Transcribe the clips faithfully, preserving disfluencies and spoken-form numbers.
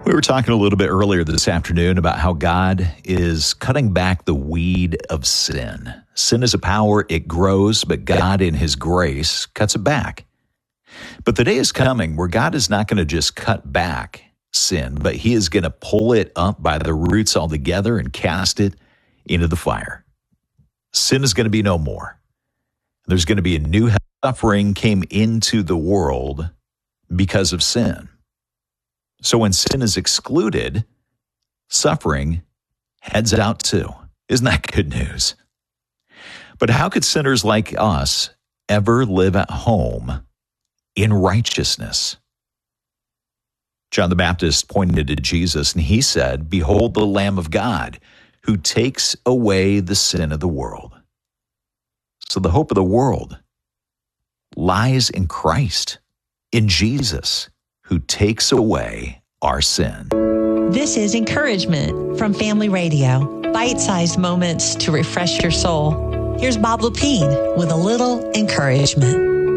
We were talking a little bit earlier this afternoon about how God is cutting back the weed of sin. Sin is a power, it grows, but God in His grace cuts it back. But the day is coming where God is not going to just cut back sin, but He is going to pull it up by the roots altogether and cast it into the fire. Sin is going to be no more. There's going to be a new suffering came into the world because of sin. So when sin is excluded, suffering heads out too. Isn't that good news? But how could sinners like us ever live at home in righteousness? John the Baptist pointed to Jesus and he said, "Behold the Lamb of God who takes away the sin of the world." So the hope of the world lies in Christ, in Jesus, who takes away our sin. This is Encouragement from Family Radio. Bite-sized moments to refresh your soul. Here's Bob Lepine with a little encouragement.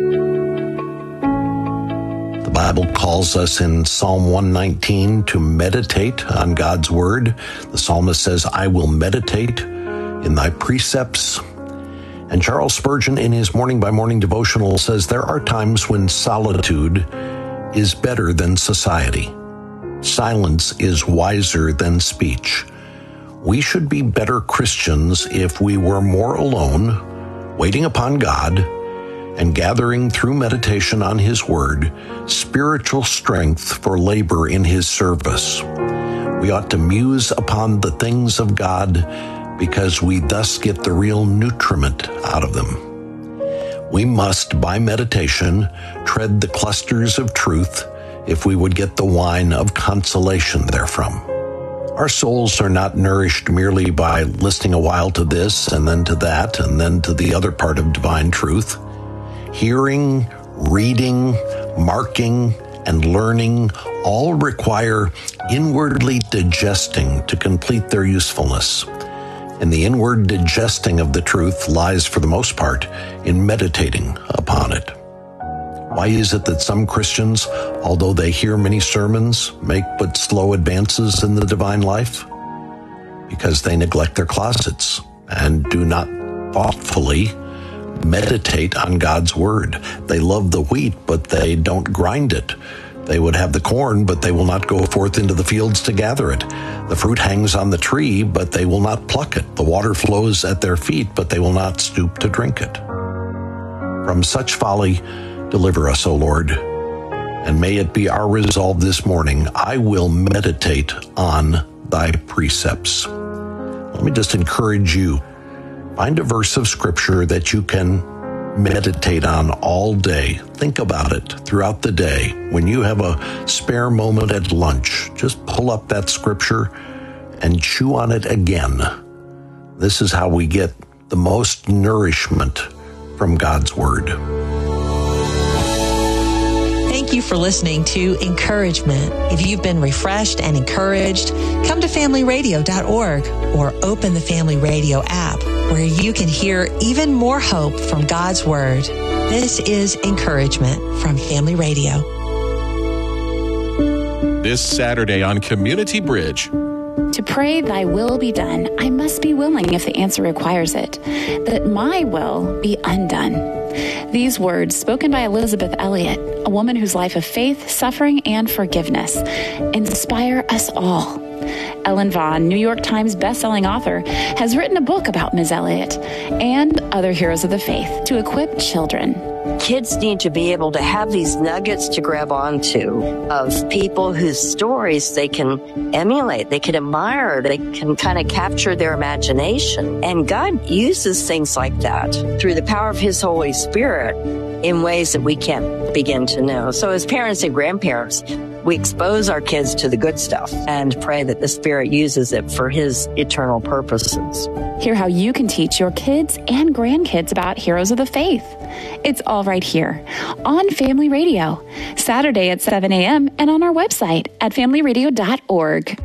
The Bible calls us in Psalm one nineteen to meditate on God's Word. The psalmist says, "I will meditate in thy precepts." And Charles Spurgeon, in his Morning by Morning devotional, says, "There are times when solitude is better than society. Silence is wiser than speech. We should be better Christians if we were more alone, waiting upon God, and gathering through meditation on His Word, spiritual strength for labor in His service. We ought to muse upon the things of God because we thus get the real nutriment out of them. We must, by meditation, tread the clusters of truth if we would get the wine of consolation therefrom. Our souls are not nourished merely by listening a while to this and then to that and then to the other part of divine truth. Hearing, reading, marking, and learning all require inwardly digesting to complete their usefulness. And the inward digesting of the truth lies, for the most part, in meditating upon it. Why is it that some Christians, although they hear many sermons, make but slow advances in the divine life? Because they neglect their closets and do not thoughtfully meditate on God's Word. They love the wheat, but they don't grind it. They would have the corn, but they will not go forth into the fields to gather it. The fruit hangs on the tree, but they will not pluck it. The water flows at their feet, but they will not stoop to drink it. From such folly, deliver us, O Lord. And may it be our resolve this morning, I will meditate on thy precepts. Let me just encourage you. Find a verse of Scripture that you can meditate on all day. Think about it throughout the day. When you have a spare moment at lunch, just pull up that Scripture and chew on it again. This is how we get the most nourishment from God's Word. Thank you for listening to Encouragement. If you've been refreshed and encouraged, come to family radio dot org or open the Family Radio app, where you can hear even more hope from God's Word. This is Encouragement from Family Radio. This Saturday on Community Bridge. To pray thy will be done, I must be willing if the answer requires it, that my will be undone. These words, spoken by Elizabeth Elliot, a woman whose life of faith, suffering, and forgiveness, inspire us all. Ellen Vaughn, New York Times bestselling author, has written a book about Miz Elliot and other heroes of the faith to equip children. Kids need to be able to have these nuggets to grab onto of people whose stories they can emulate, they can admire, they can kind of capture their imagination. And God uses things like that through the power of His Holy Spirit in ways that we can't begin to know. So as parents and grandparents, we expose our kids to the good stuff and pray that the Spirit uses it for His eternal purposes. Hear how you can teach your kids and grandkids about heroes of the faith. It's all right here on Family Radio, Saturday at seven a.m. and on our website at family radio dot org.